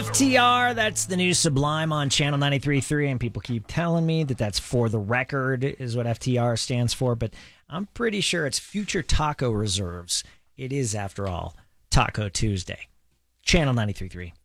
FTR, that's the new Sublime on Channel 93.3, and people keep telling me that that's For the Record is what FTR stands for, but I'm pretty sure it's Future Taco Reserves. It is, after all, Taco Tuesday. Channel 93.3.